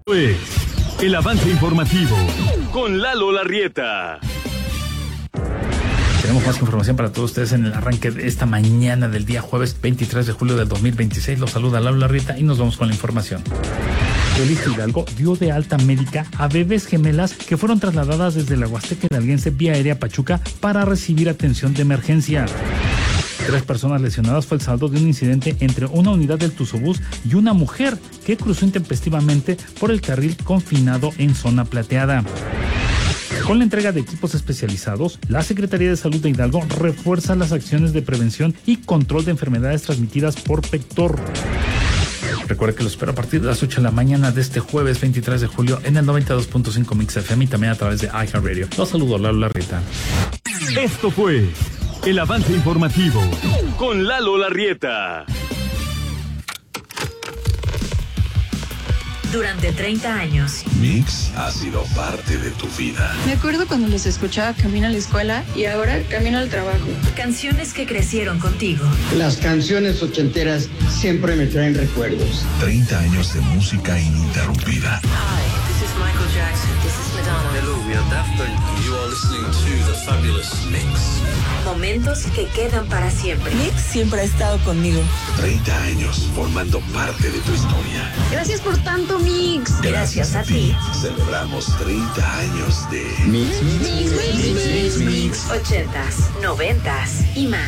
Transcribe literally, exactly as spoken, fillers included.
Pues, el avance informativo con Lalo Larrieta. Tenemos más información para todos ustedes en el arranque de esta mañana del día jueves veintitrés de julio del dos mil veintiséis. Los saluda Lalo Larrieta y nos vamos con la información. El Issste Hidalgo dio de alta médica a bebés gemelas que fueron trasladadas desde la Huasteca Hidalguense vía aérea Pachuca para recibir atención de emergencia. Tres personas lesionadas fue el saldo de un incidente entre una unidad del Tuzobús y una mujer que cruzó intempestivamente por el carril confinado en zona plateada. Con la entrega de equipos especializados, la Secretaría de Salud de Hidalgo refuerza las acciones de prevención y control de enfermedades transmitidas por vector. Recuerda que los espero a partir de las ocho de la mañana de este jueves veintitrés de julio en el noventa y dos punto cinco Mix F M y también a través de iHeartRadio. Los saludo, Lalo Larrieta. Esto fue el avance informativo con Lalo Larrieta. Durante treinta años, Mix ha sido parte de tu vida. Me acuerdo cuando los escuchaba camino a la escuela y ahora camino al trabajo. Canciones que crecieron contigo. Las canciones ochenteras siempre me traen recuerdos. treinta años de música ininterrumpida. Hi, this is Michael Jackson. This is Madonna. Hello, we are Daft Punk. You are listening to the fabulous Mix. Momentos que quedan para siempre. Mix siempre ha estado conmigo. treinta años formando parte de tu historia. Gracias por tanto, Mix. Gracias a ti. Celebramos treinta años de Mix, Mix, Mix, Mix, Mix, Mix. Ochentas, noventas y más.